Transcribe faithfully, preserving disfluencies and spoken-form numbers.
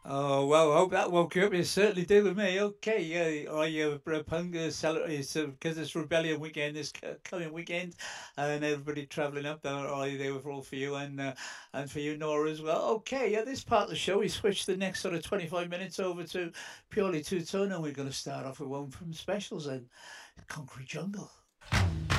Oh, well, I hope that woke you up. It certainly did with me. Okay, yeah. Are you uh, Punga celebrate because it's Rebellion weekend this c- coming weekend, and everybody travelling up there? Are you there for all for you and uh, and for you, Nora, as well? Okay, yeah. This part of the show, we switched the next sort of twenty-five minutes over to purely two tone, and we're going to start off with one from Specials and Concrete Jungle.